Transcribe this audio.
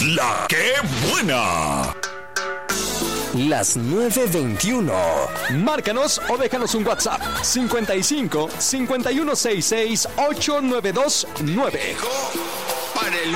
La que buena. Las 9:21. Márcanos o déjanos un WhatsApp 55 5166 8929. Para el